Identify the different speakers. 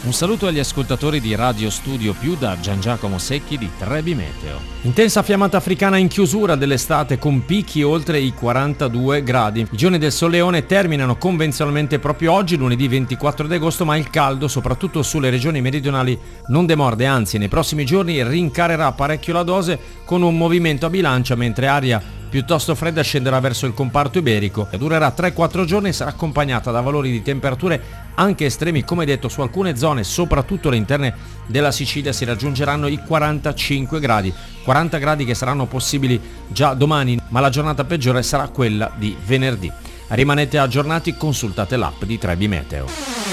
Speaker 1: Un saluto agli ascoltatori di Radio Studio Più da Gian Giacomo Secchi di Trebi Meteo.
Speaker 2: Intensa fiammata africana in chiusura dell'estate con picchi oltre i 42 gradi. I giorni del Solleone terminano convenzionalmente proprio oggi, lunedì 24 di agosto, ma il caldo, soprattutto sulle regioni meridionali, non demorde, anzi nei prossimi giorni rincarerà parecchio la dose con un movimento a bilancia, mentre aria piuttosto fredda scenderà verso il comparto iberico e durerà 3-4 giorni e sarà accompagnata da valori di temperature anche estremi, come detto. Su alcune zone, soprattutto le interne della Sicilia, si raggiungeranno i 45 gradi, 40 gradi che saranno possibili già domani, ma la giornata peggiore sarà quella di venerdì. Rimanete aggiornati, consultate l'app di Trebi Meteo.